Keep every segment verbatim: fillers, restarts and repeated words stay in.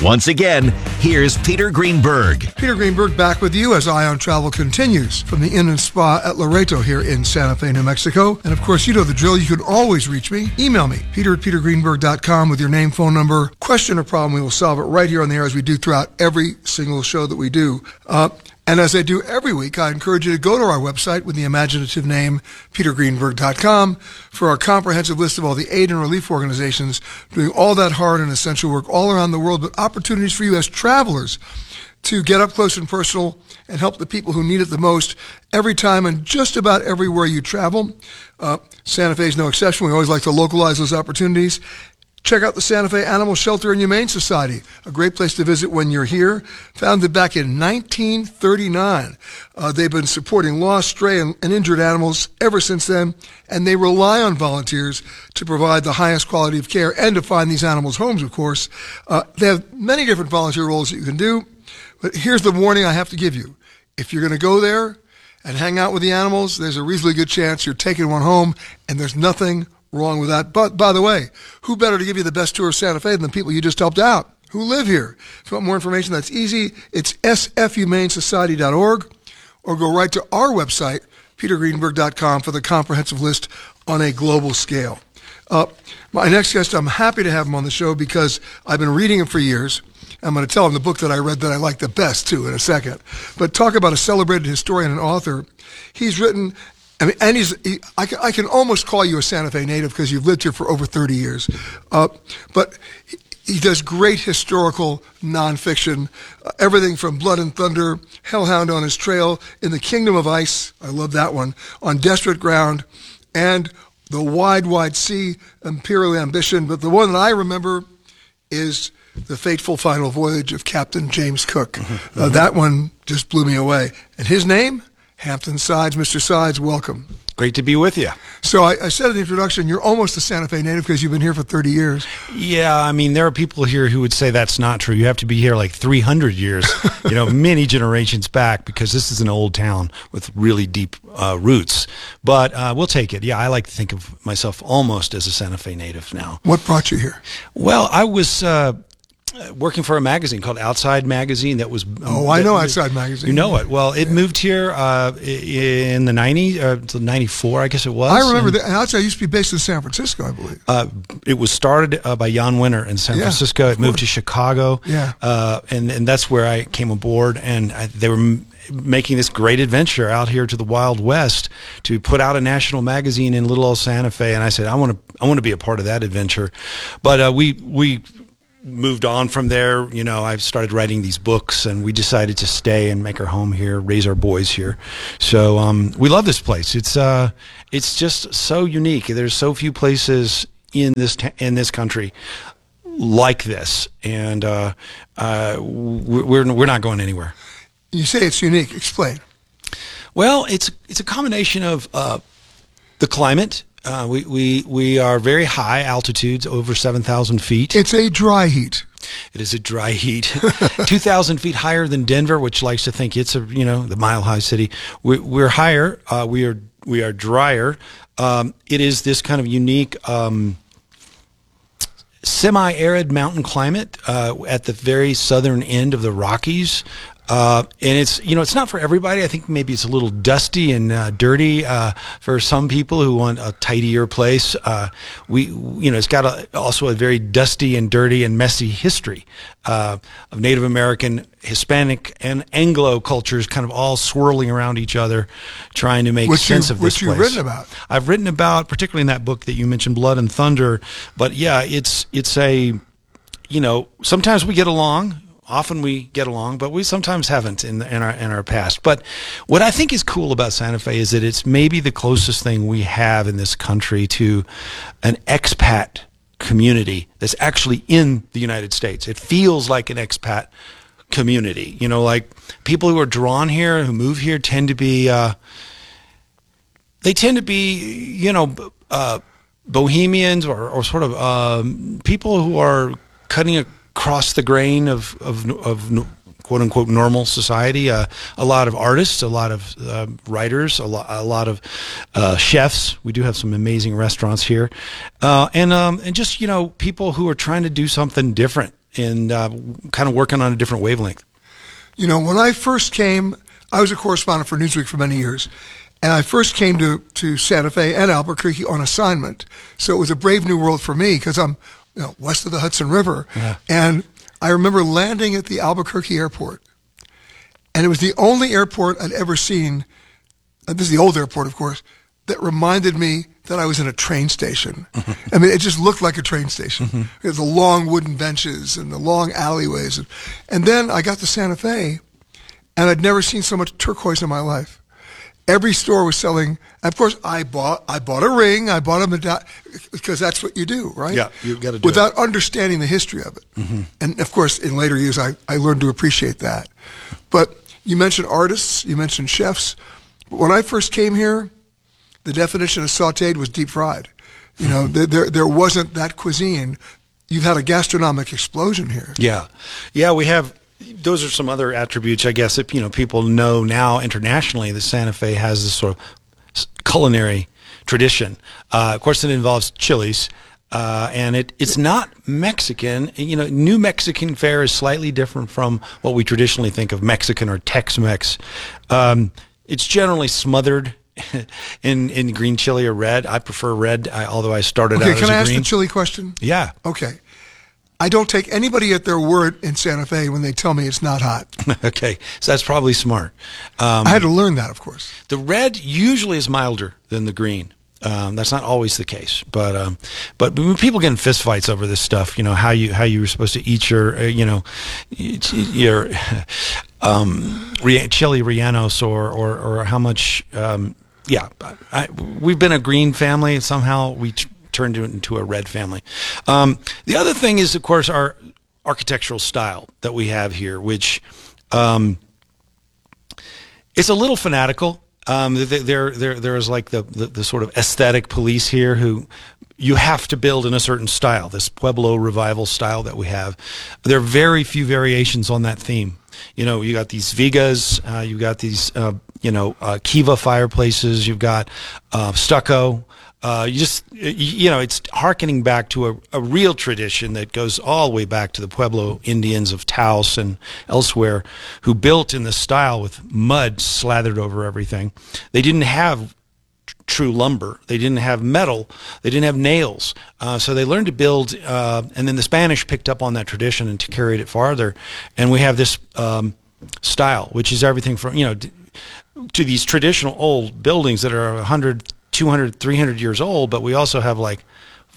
Once again, here's Peter Greenberg. Peter Greenberg back with you as Ion Travel continues from the Inn and Spa at Loreto here in Santa Fe, New Mexico. And of course, you know the drill. You can always reach me. Email me, peter at peter greenberg dot com with your name, phone number, question or problem. We will solve it right here on the air as we do throughout every single show that we do. Uh, And as I do every week, I encourage you to go to our website with the imaginative name, peter greenberg dot com, for our comprehensive list of all the aid and relief organizations doing all that hard and essential work all around the world, but opportunities for you as travelers to get up close and personal and help the people who need it the most every time and just about everywhere you travel. Uh, Santa Fe is no exception. We always like to localize those opportunities. Check out the Santa Fe Animal Shelter and Humane Society, a great place to visit when you're here. Founded back in nineteen thirty-nine. Uh, they've been supporting lost, stray, and, and injured animals ever since then, and they rely on volunteers to provide the highest quality of care and to find these animals homes, of course. Uh, they have many different volunteer roles that you can do, but here's the warning I have to give you. If you're going to go there and hang out with the animals, there's a reasonably good chance you're taking one home, and there's nothing wrong with that. But by the way, who better to give you the best tour of Santa Fe than the people you just helped out who live here? If you want more information, that's easy. It's s f humane society dot org, or go right to our website, peter greenberg dot com, for the comprehensive list on a global scale. Uh, my next guest, I'm happy to have him on the show because I've been reading him for years. I'm going to tell him the book that I read that I like the best, too, in a second. But talk about a celebrated historian and author. He's written... I mean, and he's, he, I, can, I can almost call you a Santa Fe native because you've lived here for over thirty years. Uh, but he, he does great historical nonfiction, uh, everything from Blood and Thunder, Hellhound on His Trail, In the Kingdom of Ice, I love that one, On Desperate Ground, and The Wide, Wide Sea, Imperial Ambition. But the one that I remember is The Fateful Final Voyage of Captain James Cook. Mm-hmm. Uh, that one just blew me away. And his name? Hampton Sides. Mister Sides, welcome. Great to be with you. So I, I said in the introduction, you're almost a Santa Fe native because you've been here for thirty years. Yeah, I mean, there are people here who would say that's not true. You have to be here like three hundred years, you know, many generations back, because this is an old town with really deep uh, roots. But uh, we'll take it. Yeah, I like to think of myself almost as a Santa Fe native now. What brought you here? Well, I was... Uh, working for a magazine called Outside Magazine that was... Oh, I know Outside Magazine. You know it. Well, it moved here uh, in the nineties, uh, ninety-four, I guess it was. I remember and, that. Outside used to be based in San Francisco, I believe. Uh, it was started uh, by Jan Winter in San yeah, Francisco. It moved to Chicago. Yeah. Uh, and, and that's where I came aboard, and I, they were... M- making this great adventure out here to the Wild West to put out a national magazine in little old Santa Fe, and I said, I want to, I want to be a part of that adventure. But uh, we, we moved on from there. You know, I started writing these books, and we decided to stay and make our home here, raise our boys here. So um, we love this place. It's, uh, it's just so unique. There's so few places in this ta- in this country like this, and uh, uh, we're we're not going anywhere. You say it's unique. Explain. Well, it's it's a combination of uh, the climate. Uh, we, we we are very high altitudes, over seven thousand feet. It's a dry heat. It is a dry heat, two thousand feet higher than Denver, which likes to think it's a you know the mile high city. We're, we're higher. Uh, we are we are drier. Um, it is this kind of unique. Um, semi-arid mountain climate uh, at the very southern end of the Rockies. Uh, and it's, you know, it's not for everybody. I think maybe it's a little dusty and uh, dirty uh, for some people who want a tidier place. Uh, we, you know, it's got a, also a very dusty and dirty and messy history uh, of Native American, Hispanic, and Anglo cultures kind of all swirling around each other, trying to make which sense you, of this which place. Which you've written about. I've written about, particularly in that book that you mentioned, Blood and Thunder. But yeah, it's it's a, you know, sometimes we get along. Often we get along, but we sometimes haven't in, the, in our in our past. But what I think is cool about Santa Fe is that it's maybe the closest thing we have in this country to an expat community that's actually in the United States. It feels like an expat community. You know, like people who are drawn here, who move here, tend to be uh, they tend to be, you know, uh, bohemians or, or sort of um, people who are cutting a across the grain of, of, of quote unquote normal society. Uh, a lot of artists, a lot of uh, writers, a, lo- a lot of uh, chefs. We do have some amazing restaurants here. Uh, and, um, and just, you know, people who are trying to do something different and uh, kind of working on a different wavelength. You know, when I first came, I was a correspondent for Newsweek for many years, and I first came to, to Santa Fe and Albuquerque on assignment. So it was a brave new world for me because I'm, you know, west of the Hudson River. Yeah. And I remember landing at the Albuquerque airport, and it was the only airport I'd ever seen, and this is the old airport, of course, that reminded me that I was in a train station. I mean, it just looked like a train station. Mm-hmm. It was the long wooden benches and the long alleyways. And, and then I got to Santa Fe, and I'd never seen so much turquoise in my life. Every store was selling. Of course, I bought I bought a ring. I bought a medallion because that's what you do, right? Yeah, you've got to do without it. understanding the history of it. Mm-hmm. And of course, in later years, I, I learned to appreciate that. But you mentioned artists, you mentioned chefs. When I first came here, the definition of sautéed was deep fried. You know, there, there there wasn't that cuisine. You've had a gastronomic explosion here. Yeah, yeah, we have. Those are some other attributes, I guess, that you know people know now internationally that Santa Fe has this sort of culinary tradition. Uh, of course, it involves chilies, uh, and it it's not Mexican. You know, New Mexican fare is slightly different from what we traditionally think of Mexican or Tex-Mex. Um, it's generally smothered in in green chili or red. I prefer red, I, although I started okay, out as a can green. I ask the chili question? Yeah. Okay. I don't take anybody at their word in Santa Fe when they tell me it's not hot. Okay, so that's probably smart. Um, I had to learn that, of course. The red usually is milder than the green. Um, that's not always the case, but um, but when people get in fistfights over this stuff, you know how you how you were supposed to eat your uh, you know your um, chili rellenos or or or how much um, yeah I, we've been a green family, somehow we t- turned it into a red family. Um, the other thing is, of course, our architectural style that we have here, which um, it's a little fanatical. Um, there, there, there is like the, the, the sort of aesthetic police here who you have to build in a certain style, this Pueblo revival style that we have. There are very few variations on that theme. You know, you got these vigas, uh, you got these, uh, you know, uh, kiva fireplaces, you've got uh, stucco. Uh, you just, you know, it's hearkening back to a, a real tradition that goes all the way back to the Pueblo Indians of Taos and elsewhere who built in this style with mud slathered over everything. They didn't have tr- true lumber. They didn't have metal. They didn't have nails. Uh, so they learned to build, uh, and then the Spanish picked up on that tradition and to carried it farther. And we have this um, style, which is everything from, you know, d- to these traditional old buildings that are one hundred, two hundred, three hundred years old, but we also have like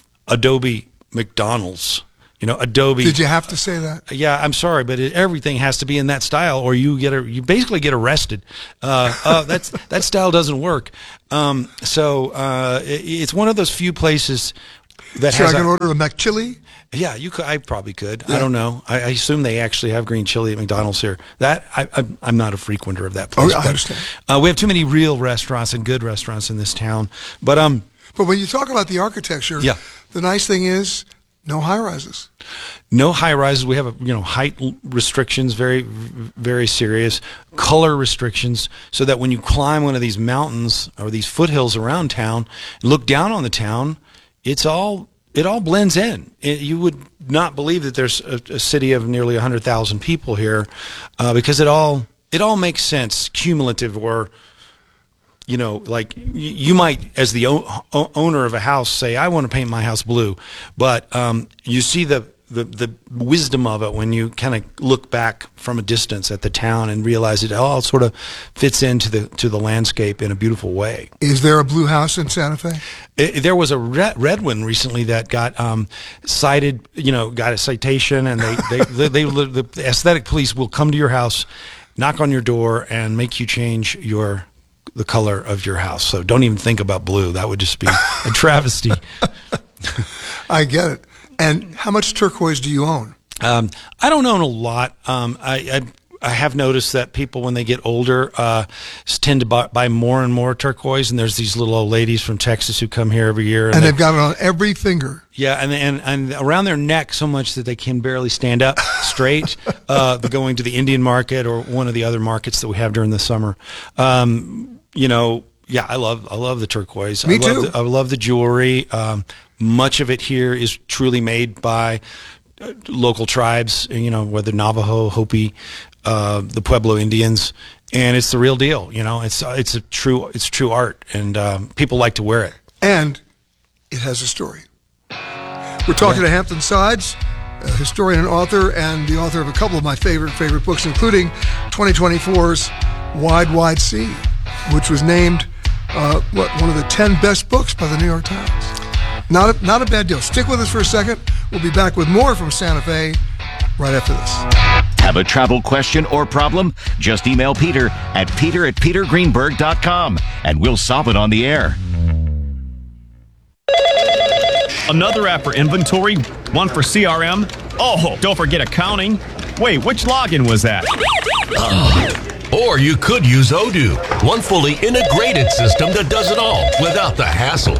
Adobe McDonald's, you know, Adobe. Did you have to say that? Yeah, I'm sorry, but it, everything has to be in that style, or you get a, you basically get arrested. Uh, uh, that's that style doesn't work. Um, so uh, it, it's one of those few places that so has. I can a, order a McChili? Yeah, you could. I probably could. Yeah. I don't know. I, I assume they actually have green chili at McDonald's here. That I, I, I'm not a frequenter of that place. Oh, I but, understand. Uh, we have too many real restaurants and good restaurants in this town. But um, But when you talk about the architecture, Yeah. the nice thing is no high rises. no high rises. We have a, you know height restrictions, very very serious. Color restrictions, so that when you climb one of these mountains or these foothills around town, look down on the town, it's all. It all blends in. It, you would not believe that there's a, a city of nearly one hundred thousand people here, uh, because it all it all makes sense, cumulative, or you know, like y- you might, as the o- o- owner of a house, say, "I want to paint my house blue," but um, you see the, the the wisdom of it when you kind of look back from a distance at the town and realize it all sort of fits into the to the landscape in a beautiful way. Is there a blue house in Santa Fe? It, there was a red, red one recently that got um, cited, you know, got a citation, and they, they, they, they, the aesthetic police will come to your house, knock on your door, and make you change your the color of your house. So don't even think about blue. That would just be a travesty. I get it. And how much turquoise do you own? Um, I don't own a lot. Um, I, I I have noticed that people, when they get older, uh, tend to buy, buy more and more turquoise. And there's these little old ladies from Texas who come here every year, And, and they've got it on every finger. yeah, and, and and around their neck so much that they can barely stand up straight. uh, going to the Indian market or one of the other markets that we have during the summer. Um, you know, yeah, I love I love the turquoise. Me I love too. The, I love the jewelry. Um, much of it here is truly made by local tribes, you know, whether Navajo, Hopi, uh, the Pueblo Indians, and it's the real deal. You know, it's it's a true it's true art, and um, people like to wear it. And it has a story. We're talking Yeah. to Hampton Sides, a historian and author, and the author of a couple of my favorite favorite books, including twenty twenty-four's Wide, Wide Sea, which was named uh, what one of the ten best books by the New York Times. Not a, not a bad deal. Stick with us for a second. We'll be back with more from Santa Fe right after this. Have a travel question or problem? Just email Peter at peter at peter greenberg dot com and we'll solve it on the air. Another app for inventory, one for C R M. Oh, don't forget accounting. Wait, which login was that? Or you could use Odoo, one fully integrated system that does it all without the hassle.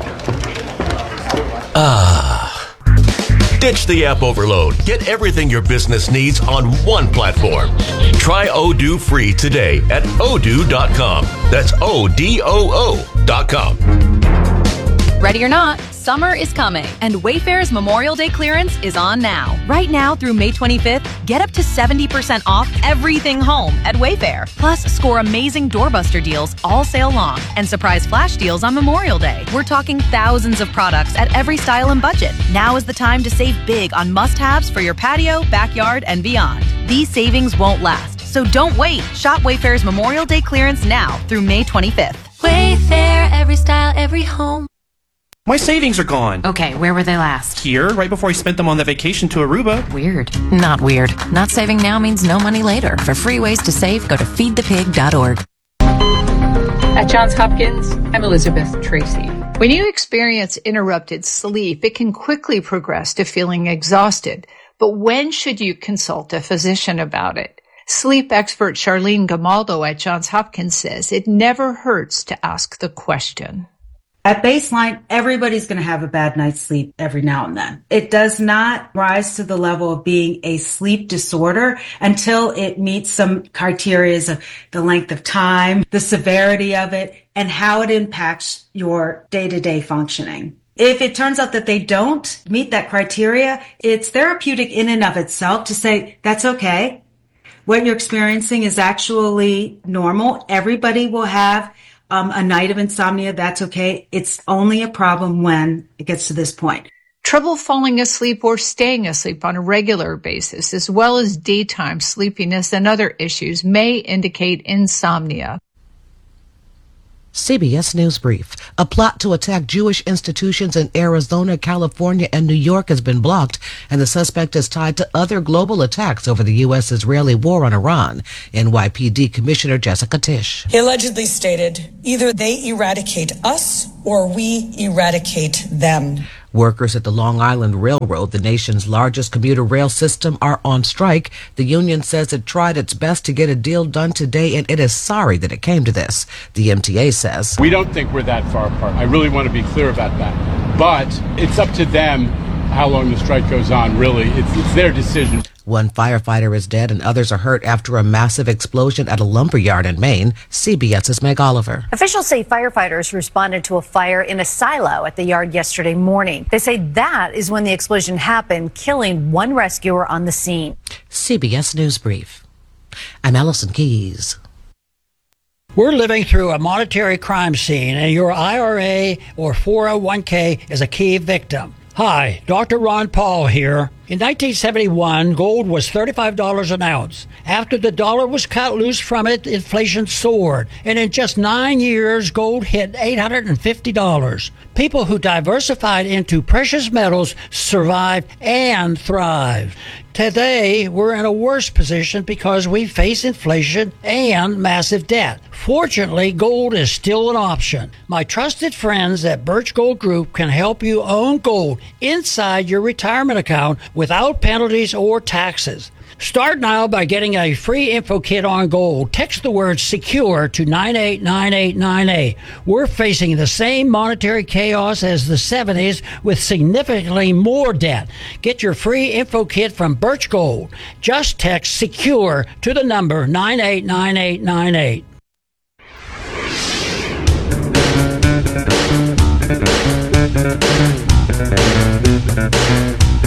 Ah. Ditch the app overload. Get everything your business needs on one platform. Try Odoo free today at odoo dot com. That's O D O O dot com. Ready or not, summer is coming, and Wayfair's Memorial Day clearance is on now. Right now through May twenty-fifth, get up to seventy percent off everything home at Wayfair. Plus, score amazing doorbuster deals all sale long and surprise flash deals on Memorial Day. We're talking thousands of products at every style and budget. Now is the time to save big on must-haves for your patio, backyard, and beyond. These savings won't last, so don't wait. Shop Wayfair's Memorial Day clearance now through May twenty-fifth. Wayfair, every style, every home. My savings are gone. Okay, where were they last? Here, right before I spent them on the vacation to Aruba. Weird. Not weird. Not saving now means no money later. For free ways to save, go to feed the pig dot org. At Johns Hopkins, I'm Elizabeth Tracy. When you experience interrupted sleep, it can quickly progress to feeling exhausted. But when should you consult a physician about it? Sleep expert Charlene Gamaldo at Johns Hopkins says it never hurts to ask the question. At baseline, everybody's going to have a bad night's sleep every now and then. It does not rise to the level of being a sleep disorder until it meets some criteria of the length of time, the severity of it, and how it impacts your day-to-day functioning. If it turns out that they don't meet that criteria, it's therapeutic in and of itself to say, that's okay. What you're experiencing is actually normal. Everybody will have Um, a night of insomnia, that's okay. It's only a problem when it gets to this point. Trouble falling asleep or staying asleep on a regular basis, as well as daytime sleepiness and other issues, may indicate insomnia. C B S News Brief. A plot to attack Jewish institutions in Arizona, California, and New York has been blocked, and the suspect is tied to other global attacks over the U S-Israeli war on Iran. N Y P D Commissioner Jessica Tisch. He allegedly stated, either they eradicate us or we eradicate them. Workers at the Long Island Railroad, the nation's largest commuter rail system, are on strike. The union says it tried its best to get a deal done today, and it is sorry that it came to this. The M T A says, we don't think we're that far apart. I really want to be clear about that. But it's up to them how long the strike goes on, really. It's, it's their decision. One firefighter is dead and others are hurt after a massive explosion at a lumberyard in Maine. CBS's Meg Oliver. Officials say firefighters responded to a fire in a silo at the yard yesterday morning. They say that is when the explosion happened, killing one rescuer on the scene. C B S News Brief. I'm Allison Keys. We're living through a monetary crime scene, and your I R A or four oh one k is a key victim. Hi, Doctor Ron Paul here. In nineteen seventy-one, gold was thirty-five dollars an ounce. After the dollar was cut loose from it, inflation soared. And in just nine years, gold hit eight hundred fifty dollars. People who diversified into precious metals survived and thrived. Today, we're in a worse position because we face inflation and massive debt. Fortunately, gold is still an option. My trusted friends at Birch Gold Group can help you own gold inside your retirement account without penalties or taxes. Start now by getting a free info kit on gold. Text the word SECURE to nine eight nine eight nine eight. We're facing the same monetary chaos as the seventies with significantly more debt. Get your free info kit from Birch Gold. Just text SECURE to the number nine eight nine eight nine eight.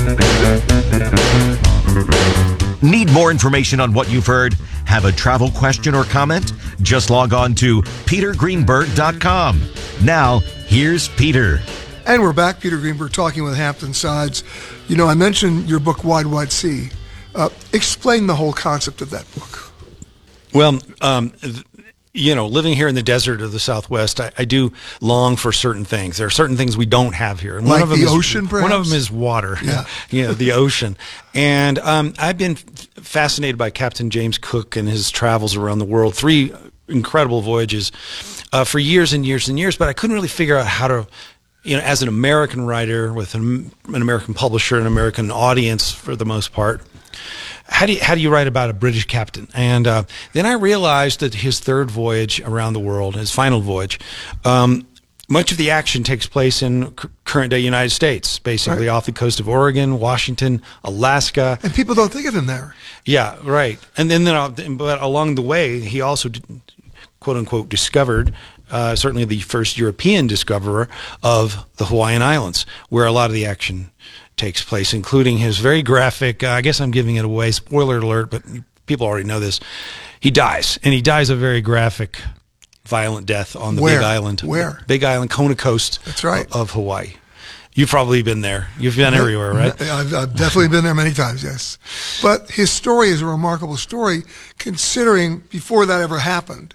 Need more information on what you've heard? Have a travel question or comment? Just log on to peter greenberg dot com. Now, here's Peter. And we're back, Peter Greenberg, talking with Hampton Sides. You know, I mentioned your book, Wide, Wide Sea. Uh, explain the whole concept of that book. Well, um, th- you know, living here in the desert of the Southwest, I, I do long for certain things. There are certain things we don't have here. And like one of them the is, ocean, perhaps? One of them is water. Yeah. You know, the ocean. And um, I've been f- fascinated by Captain James Cook and his travels around the world. Three incredible voyages uh, for years and years and years, but I couldn't really figure out how to, you know, as an American writer with an, an American publisher, an American audience for the most part, how do you, how do you write about a British captain? And uh, then I realized that his third voyage around the world, his final voyage, um, much of the action takes place in c- current day United States, basically right. off the coast of Oregon, Washington, Alaska. And people don't think of him there. Yeah, right. And then, then uh, but along the way, he also, quote unquote, discovered. Uh, certainly the first European discoverer of the Hawaiian Islands, where a lot of the action takes place, including his very graphic, uh, I guess I'm giving it away, spoiler alert, but people already know this. He dies, and he dies a very graphic, violent death on the Where? Big Island. Where? Big Island, Kona Coast. That's right. Of, of Hawaii. You've probably been there. You've been everywhere, right? I've, I've definitely been there many times, yes. But his story is a remarkable story, considering before that ever happened,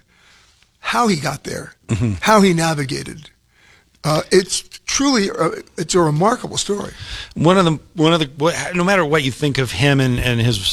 how he got there, mm-hmm. how he navigated. Uh, it's truly, uh, it's a remarkable story. One of the, one of the, no matter what you think of him and, and his,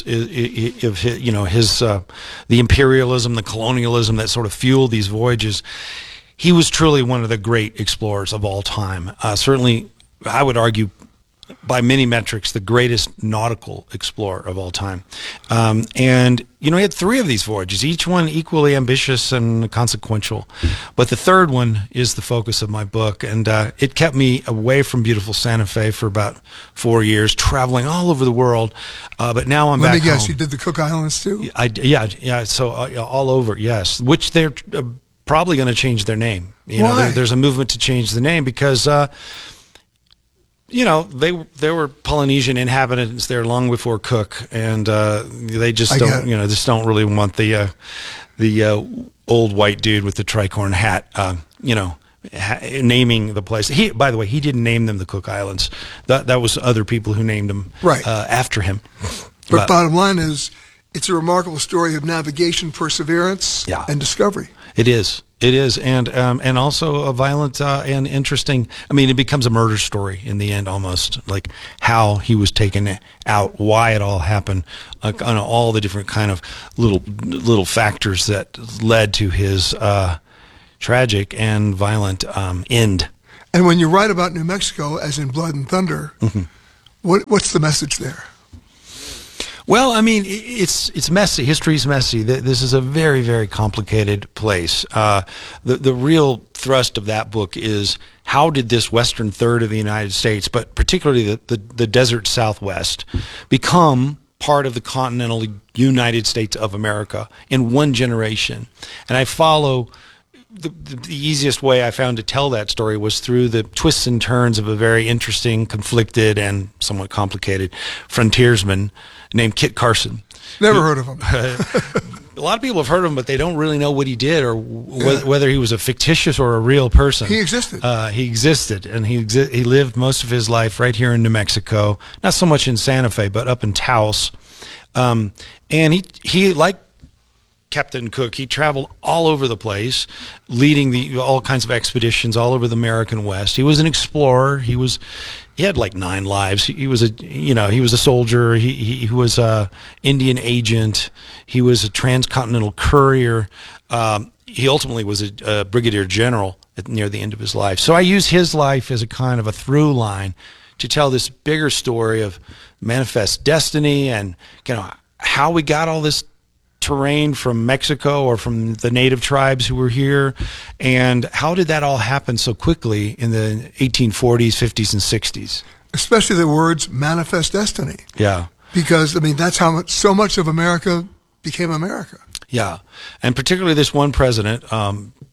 of his, you know, his, uh, the imperialism, the colonialism that sort of fueled these voyages, he was truly one of the great explorers of all time. Uh, certainly, I would argue, by many metrics, the greatest nautical explorer of all time. Um, and, you know, he had three of these voyages, each one equally ambitious and consequential. But the third one is the focus of my book. And uh, it kept me away from beautiful Santa Fe for about four years, traveling all over the world. Uh, but now I'm Let back me guess, home. you did the Cook Islands too? I, yeah, yeah. So uh, all over, yes. Which they're uh, probably going to change their name. You Why? know, there, there's a movement to change the name because... Uh, You know, they there were Polynesian inhabitants there long before Cook, and uh, they just I don't, you know, just don't really want the uh, the uh, old white dude with the tricorn hat, uh, you know, ha- naming the place. He, by the way, he didn't name them the Cook Islands. That that was other people who named them right. uh, after him. But, but bottom line is, it's a remarkable story of navigation, perseverance, yeah. and discovery. It is. It is, and um, and also a violent uh, and interesting. I mean, it becomes a murder story in the end, almost like how he was taken out, why it all happened, uh, on all the different kind of little little factors that led to his uh, tragic and violent um, end. And when you write about New Mexico, as in Blood and Thunder, mm-hmm. what what's the message there? Well, I mean, it's it's messy. History's messy. This is a very, very complicated place. Uh, the the real thrust of that book is how did this western third of the United States, but particularly the, the, the desert Southwest, become part of the continental United States of America in one generation? And I follow... The, the, the easiest way I found to tell that story was through the twists and turns of a very interesting, conflicted, and somewhat complicated frontiersman named Kit Carson. Never heard of him. A lot of people have heard of him, but they don't really know what he did or w- Yeah. whether he was a fictitious or a real person. He existed. Uh, he existed, and he exi- he lived most of his life right here in New Mexico. Not so much in Santa Fe, but up in Taos. Um, and he he like Captain Cook, he traveled all over the place, leading the all kinds of expeditions all over the American West. He was an explorer. He was, he had like nine lives. He, he was a, you know, he was a soldier. He he, he was a Indian agent. He was a transcontinental courier. Um, he ultimately was a, a brigadier general at, near the end of his life. So I use his life as a kind of a through line to tell this bigger story of manifest destiny and, you know, how we got all this terrain from Mexico or from the native tribes who were here, and how did that all happen so quickly in the eighteen forties, fifties, and sixties? Especially the words manifest destiny. Yeah. Because, I mean, that's how much, so much of America became America. Yeah. And particularly this one president, um,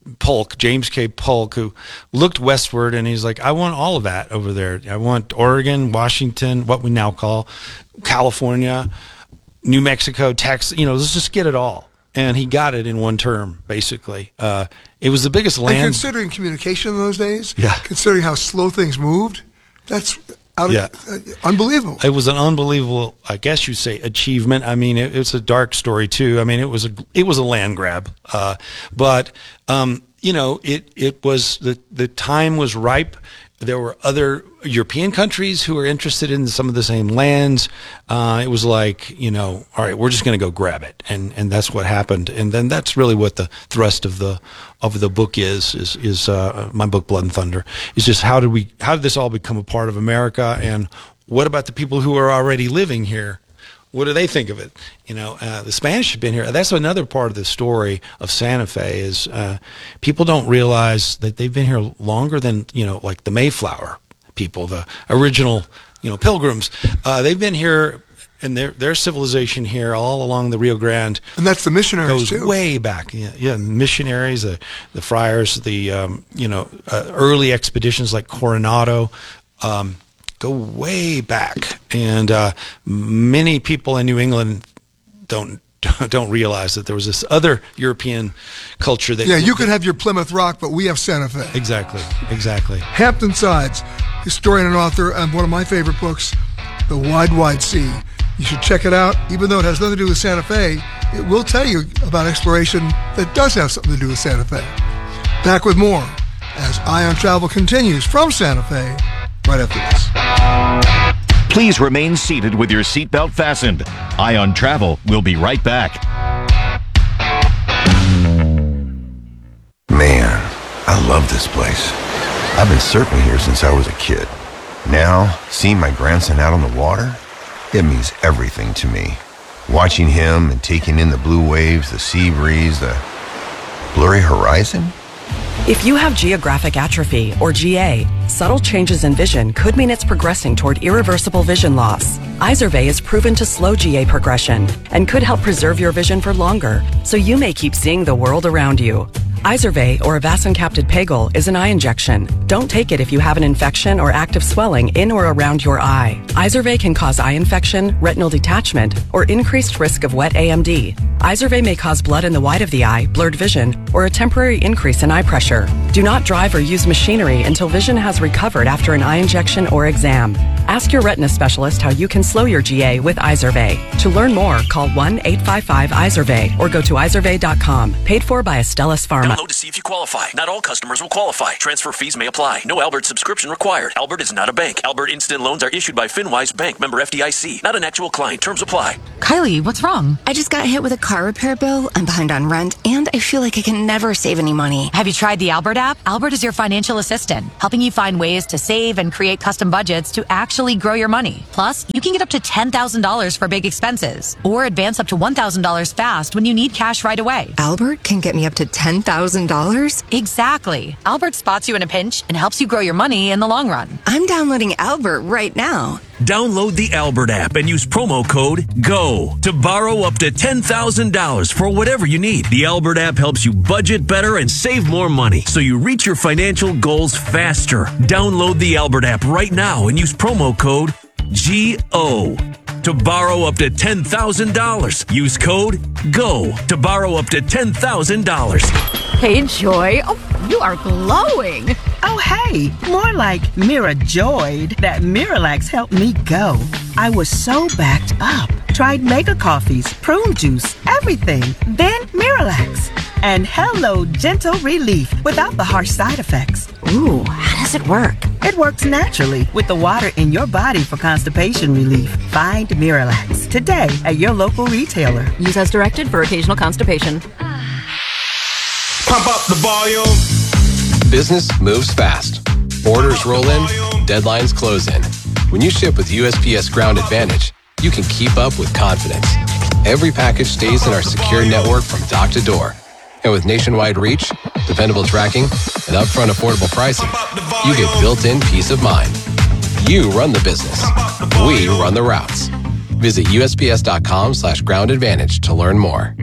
Polk, James K. Polk, who looked westward, and he's like, I want all of that over there. I want Oregon, Washington, what we now call California, New Mexico, Texas. You know, let's just get it all. And he got it in one term, basically. Uh, it was the biggest land. And considering communication in those days, yeah. considering how slow things moved, that's out of, yeah. uh, unbelievable. It was an unbelievable, I guess you'd say, achievement. I mean, it, it's a dark story too. I mean, it was a it was a land grab, uh, but um, you know, it it was the the time was ripe. There were other European countries who were interested in some of the same lands. Uh, it was like, you know, all right, we're just going to go grab it, and and that's what happened. And then that's really what the thrust of the of the book is is is uh, my book, Blood and Thunder. Is just how did we how did this all become a part of America, and what about the people who are already living here? What do they think of it? You know, uh, the Spanish have been here. That's another part of the story of Santa Fe is uh, people don't realize that they've been here longer than, you know, like the Mayflower people, the original, you know, pilgrims. Uh, they've been here, and their their civilization here all along the Rio Grande. And that's the missionaries goes too. way back. Yeah, yeah, missionaries, the the friars, the um, you know uh, early expeditions like Coronado. Um, go way back, and uh, many people in New England don't don't realize that there was this other European culture that yeah you could have your Plymouth Rock, but we have Santa Fe. Exactly, exactly. Hampton Sides, historian and author, and one of my favorite books, The Wide Wide Sea. You should check it out. Even though it has nothing to do with Santa Fe, it will tell you about exploration that does have something to do with Santa Fe. Back with more as Eye on Travel continues from Santa Fe right after this. Please remain seated with your seatbelt fastened. Eye on Travel will be right back. Man, I love this place. I've been surfing here since I was a kid. Now, seeing my grandson out on the water, it means everything to me. Watching him and taking in the blue waves, the sea breeze, the blurry horizon. If you have geographic atrophy, or G A, subtle changes in vision could mean it's progressing toward irreversible vision loss. Izervay is proven to slow G A progression and could help preserve your vision for longer, so you may keep seeing the world around you. Izervay, or avacincaptad pegol, is an eye injection. Don't take it if you have an infection or active swelling in or around your eye. Izervay can cause eye infection, retinal detachment, or increased risk of wet A M D. Izervay may cause blood in the white of the eye, blurred vision, or a temporary increase in eye pressure. Do not drive or use machinery until vision has recovered after an eye injection or exam. Ask your retina specialist how you can slow your G A with Izervay. To learn more, call one eight five five Izervay or go to izervay dot com. Paid for by Astellas Pharma. Download to see if you qualify. Not all customers will qualify. Transfer fees may apply. No Albert subscription required. Albert is not a bank. Albert Instant Loans are issued by FinWise Bank, member F D I C. Not an actual client. Terms apply. Kylie, what's wrong? I just got hit with a car repair bill. I'm behind on rent, and I feel like I can never save any money. Have you tried the Albert app? Albert is your financial assistant, helping you find ways to save and create custom budgets to actually grow your money. Plus, you can get up to ten thousand dollars for big expenses, or advance up to one thousand dollars fast when you need cash right away. Albert can get me up to ten thousand dollars? Exactly. Albert spots you in a pinch and helps you grow your money in the long run. I'm downloading Albert right now. Download the Albert app and use promo code GO to borrow up to ten thousand dollars for whatever you need. The Albert app helps you budget better and save more money so you reach your financial goals faster. Download the Albert app right now and use promo code G O to borrow up to ten thousand dollars. Use code GO to borrow up to ten thousand dollars. Hey, Joy. Oh, you are glowing. Oh, hey. More like Mira joyed that Miralax helped me go. I was so backed up. Tried mega coffees, prune juice, everything. Then Miralax. And hello, gentle relief without the harsh side effects. Ooh, how does it work? It works naturally with the water in your body for constipation relief. Find Miralax today at your local retailer. Use as directed for occasional constipation. Pump up the volume. Business moves fast. Orders roll in, deadlines close in. When you ship with U S P S Ground Advantage, you can keep up with confidence. Every package stays in our secure network from dock to door. And with nationwide reach, dependable tracking, and upfront affordable pricing, you get built-in peace of mind. You run the business. We run the routes. Visit U S P S dot com slash ground advantage to learn more.